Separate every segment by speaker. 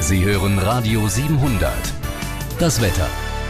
Speaker 1: Sie hören Radio 700. Das Wetter.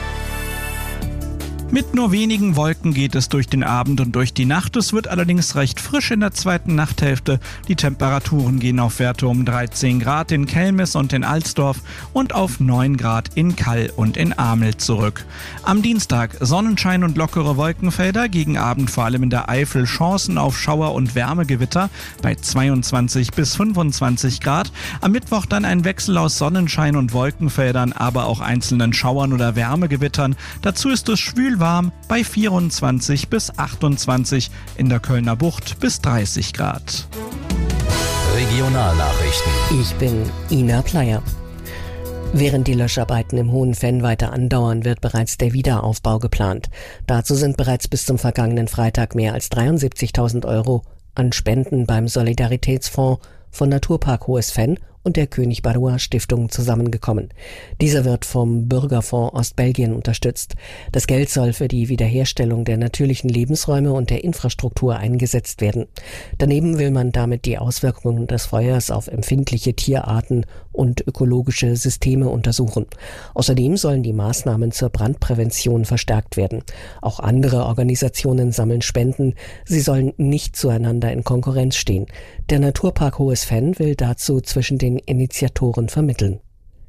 Speaker 2: Mit nur wenigen Wolken geht es durch den Abend und durch die Nacht. Es wird allerdings recht frisch in der zweiten Nachthälfte. Die Temperaturen gehen auf Werte um 13 Grad in Kelmis und in Alsdorf und auf 9 Grad in Kall und in Amel zurück. Am Dienstag Sonnenschein und lockere Wolkenfelder, gegen Abend vor allem in der Eifel Chancen auf Schauer und Wärmegewitter bei 22 bis 25 Grad. Am Mittwoch dann ein Wechsel aus Sonnenschein und Wolkenfeldern, aber auch einzelnen Schauern oder Wärmegewittern. Dazu ist es schwül warm bei 24 bis 28, in der Kölner Bucht bis 30 Grad.
Speaker 1: Regionalnachrichten.
Speaker 3: Ich bin Ina Pleyer. Während die Löscharbeiten im Hohen Venn weiter andauern, wird bereits der Wiederaufbau geplant. Dazu sind bereits bis zum vergangenen Freitag mehr als 73.000 Euro an Spenden beim Solidaritätsfonds von Naturpark Hohes Venn und der König Baudouin Stiftung zusammengekommen. Dieser wird vom Bürgerfonds Ostbelgien unterstützt. Das Geld soll für die Wiederherstellung der natürlichen Lebensräume und der Infrastruktur eingesetzt werden. Daneben will man damit die Auswirkungen des Feuers auf empfindliche Tierarten und ökologische Systeme untersuchen. Außerdem sollen die Maßnahmen zur Brandprävention verstärkt werden. Auch andere Organisationen sammeln Spenden. Sie sollen nicht zueinander in Konkurrenz stehen. Der Naturpark Hohes Venn will dazu zwischen den Initiatoren vermitteln.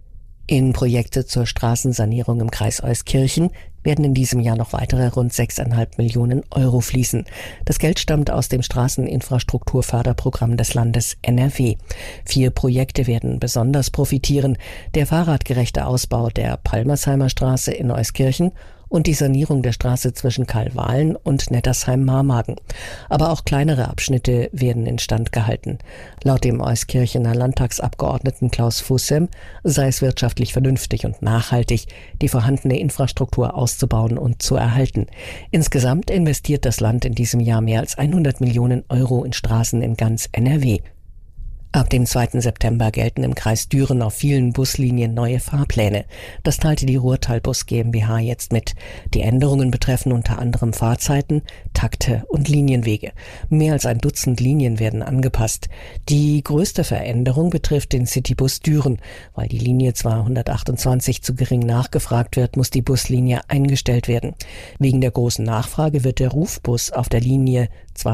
Speaker 3: In Projekte zur Straßensanierung im Kreis Euskirchen werden in diesem Jahr noch weitere rund 6,5 Millionen Euro fließen. Das Geld stammt aus dem Straßeninfrastrukturförderprogramm des Landes NRW. 4 Projekte werden besonders profitieren: der fahrradgerechte Ausbau der Palmersheimer Straße in Euskirchen und die Sanierung der Straße zwischen Kalwahlen und Nettersheim-Marmagen. Aber auch kleinere Abschnitte werden instand gehalten. Laut dem Euskirchener Landtagsabgeordneten Klaus Fussem sei es wirtschaftlich vernünftig und nachhaltig, die vorhandene Infrastruktur auszubauen und zu erhalten. Insgesamt investiert das Land in diesem Jahr mehr als 100 Millionen Euro in Straßen in ganz NRW. Ab dem 2. September gelten im Kreis Düren auf vielen Buslinien neue Fahrpläne. Das teilte die Ruhrtalbus GmbH jetzt mit. Die Änderungen betreffen unter anderem Fahrzeiten, Takte und Linienwege. Mehr als ein Dutzend Linien werden angepasst. Die größte Veränderung betrifft den Citybus Düren. Weil die Linie 228 zu gering nachgefragt wird, muss die Buslinie eingestellt werden. Wegen der großen Nachfrage wird der Rufbus auf der Linie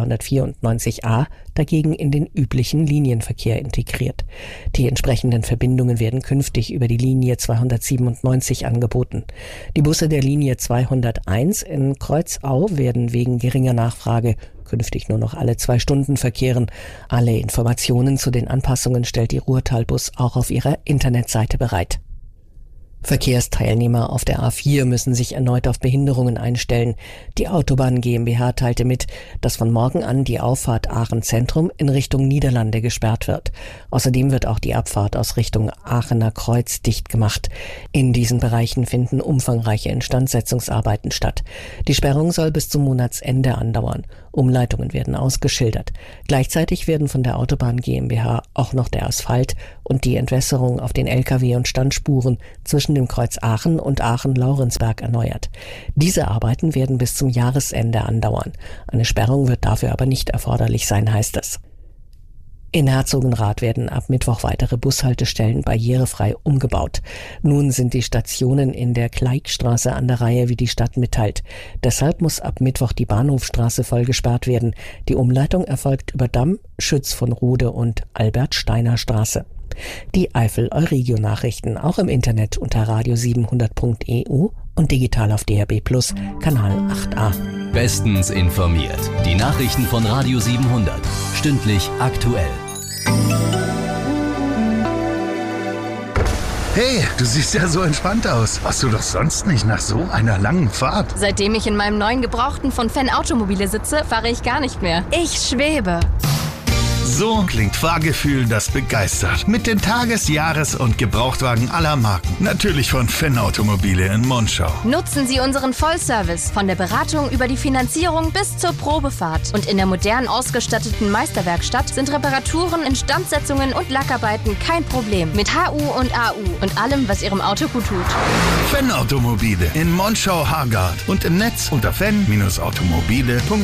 Speaker 3: 294a dagegen in den üblichen Linienverkehr integriert. Die entsprechenden Verbindungen werden künftig über die Linie 297 angeboten. Die Busse der Linie 201 in Kreuzau werden wegen geringer Nachfrage künftig nur noch alle 2 Stunden verkehren. Alle Informationen zu den Anpassungen stellt die Ruhrtalbus auch auf ihrer Internetseite bereit. Verkehrsteilnehmer auf der A4 müssen sich erneut auf Behinderungen einstellen. Die Autobahn GmbH teilte mit, dass von morgen an die Auffahrt Aachen Zentrum in Richtung Niederlande gesperrt wird. Außerdem wird auch die Abfahrt aus Richtung Aachener Kreuz dicht gemacht. In diesen Bereichen finden umfangreiche Instandsetzungsarbeiten statt. Die Sperrung soll bis zum Monatsende andauern. Umleitungen werden ausgeschildert. Gleichzeitig werden von der Autobahn GmbH auch noch der Asphalt und die Entwässerung auf den Lkw- und Standspuren zwischen dem Kreuz Aachen und Aachen-Laurensberg erneuert. Diese Arbeiten werden bis zum Jahresende andauern. Eine Sperrung wird dafür aber nicht erforderlich sein, heißt es. In Herzogenrath werden ab Mittwoch weitere Bushaltestellen barrierefrei umgebaut. Nun sind die Stationen in der Kleigstraße an der Reihe, wie die Stadt mitteilt. Deshalb muss ab Mittwoch die Bahnhofstraße voll gesperrt werden. Die Umleitung erfolgt über Damm, Schütz von Rude und Albert-Steiner-Straße. Die Eifel-Euregio-Nachrichten auch im Internet unter radio700.eu und digital auf DAB+ Kanal 8a.
Speaker 1: Bestens informiert. Die Nachrichten von Radio 700. Stündlich aktuell.
Speaker 4: Hey, du siehst ja so entspannt aus. Warst du doch sonst nicht nach so einer langen Fahrt?
Speaker 5: Seitdem ich in meinem neuen Gebrauchten von Venn Automobile sitze, fahre ich gar nicht mehr. Ich schwebe.
Speaker 4: So klingt Fahrgefühl, das begeistert. Mit den Tages-, Jahres- und Gebrauchtwagen aller Marken. Natürlich von Venn Automobile in Monschau.
Speaker 5: Nutzen Sie unseren Vollservice von der Beratung über die Finanzierung bis zur Probefahrt. Und in der modern ausgestatteten Meisterwerkstatt sind Reparaturen, Instandsetzungen und Lackarbeiten kein Problem. Mit HU und AU und allem, was Ihrem Auto gut tut.
Speaker 4: Venn Automobile in Monschau-Hargard und im Netz unter venn-automobile.de.